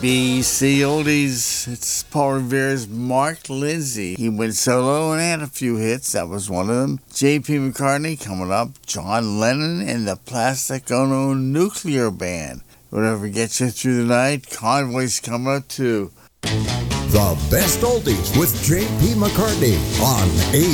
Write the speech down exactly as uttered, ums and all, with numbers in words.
B C Oldies, it's Paul Revere's Mark Lindsay. He went solo and had a few hits. That was one of them. J P McCartney coming up. John Lennon and the Plastic Ono Nuclear Band. Whatever gets you through the night. Convoy's coming up too. The best oldies with J P McCartney on A